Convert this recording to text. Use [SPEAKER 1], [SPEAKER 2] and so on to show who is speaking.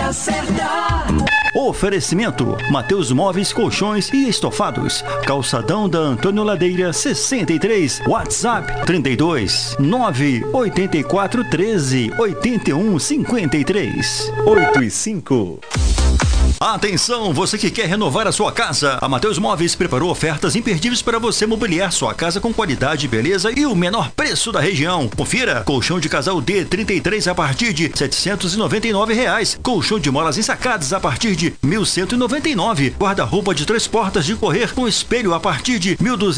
[SPEAKER 1] hora certa.
[SPEAKER 2] Oferecimento: Mateus Móveis, Colchões e Estofados. Calçadão da Antônio Ladeira 63. WhatsApp 32 984 13 81 53.
[SPEAKER 3] 8 e 5.
[SPEAKER 2] Atenção, você que quer renovar a sua casa. A Mateus Móveis preparou ofertas imperdíveis para você mobiliar sua casa com qualidade, beleza e o menor preço da região. Confira: colchão de casal D33 a partir de R$ 799. Colchão de molas ensacadas a partir de R$ 1.199. Guarda-roupa de 3 portas de correr com espelho a partir de R$ 1.299.